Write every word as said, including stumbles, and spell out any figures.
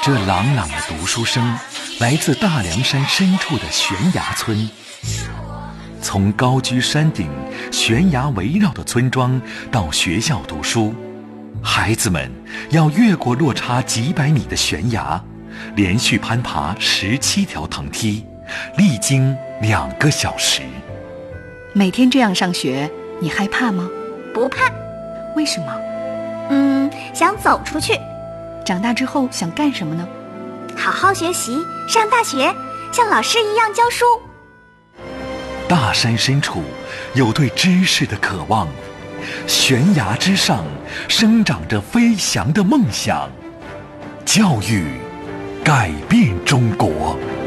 这朗朗的读书声来自大凉山深处的悬崖村。从高居山顶、悬崖围绕的村庄到学校读书，孩子们要越过落差几百米的悬崖，连续攀爬十七条藤梯，历经两个小时。 每天这样上学，你害怕吗？ 不怕。 为什么？ 嗯，想走出去。 长大之后想干什么呢？ 好好学习，上大学，像老师一样教书。 大山深处有对知识的渴望，悬崖之上生长着飞翔的梦想。教育改变中国。